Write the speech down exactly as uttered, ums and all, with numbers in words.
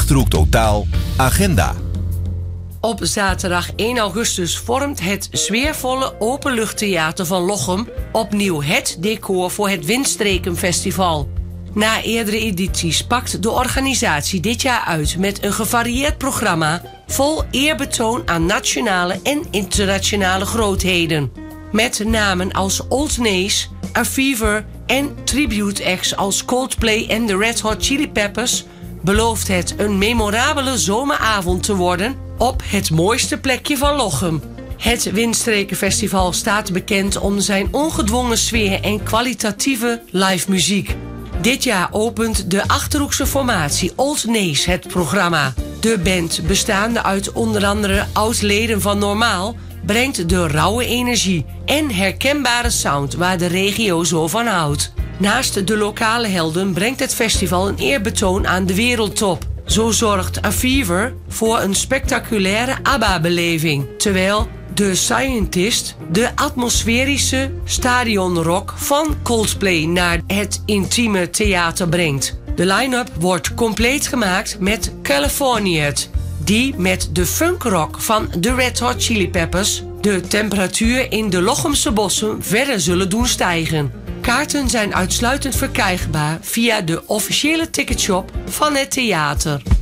Achterhoek Totaal agenda. Op zaterdag één augustus vormt het sfeervolle openluchttheater van Lochem opnieuw het decor voor het Windstrekenfestival. Na eerdere edities pakt de organisatie dit jaar uit met een gevarieerd programma vol eerbetoon aan nationale en internationale grootheden. Met namen als Old Nace, Aviver en tribute acts als Coldplay en de Red Hot Chili Peppers belooft het een memorabele zomeravond te worden op het mooiste plekje van Lochem. Het Windstrekenfestival staat bekend om zijn ongedwongen sfeer en kwalitatieve live muziek. Dit jaar opent de Achterhoekse formatie Old Nace het programma. De band, bestaande uit onder andere oud-leden van Normaal, brengt de rauwe energie en herkenbare sound waar de regio zo van houdt. Naast de lokale helden brengt het festival een eerbetoon aan de wereldtop. Zo zorgt Aviver voor een spectaculaire ABBA-beleving, terwijl The Scientist de atmosferische stadionrock van Coldplay naar het intieme theater brengt. De line-up wordt compleet gemaakt met Californiat, die met de funkrock van de Red Hot Chili Peppers de temperatuur in de Lochemse bossen verder zullen doen stijgen. Kaarten zijn uitsluitend verkrijgbaar via de officiële ticketshop van het theater.